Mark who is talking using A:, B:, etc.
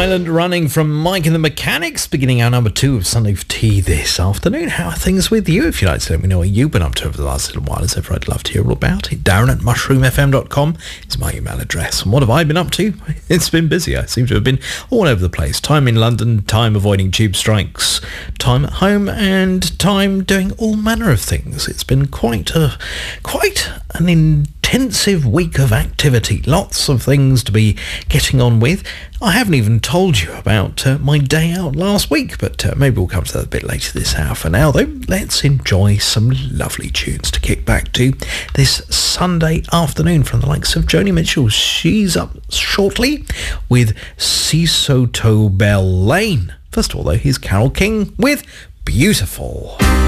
A: Silent Running from Mike and the Mechanics, beginning our number 2 of Sunday for Tea this afternoon. How are things with you? If you'd like to let me know what you've been up to over the last little while, as ever, I'd love to hear all about it. Darren at mushroomfm.com is my email address. And what have I been up to? It's been busy. I seem to have been all over the place. Time in London, time avoiding tube strikes, time at home, and time doing all manner of things. It's been quite an intensive week of activity. Lots of things to be getting on with. I haven't even told you about my day out last week, but maybe we'll come to that a bit later this hour. For now, though, let's enjoy some lovely tunes to kick back to this Sunday afternoon from the likes of Joni Mitchell. She's up shortly with Sesotho Bell Lane. First of all, though, here's Carole King with Beautiful.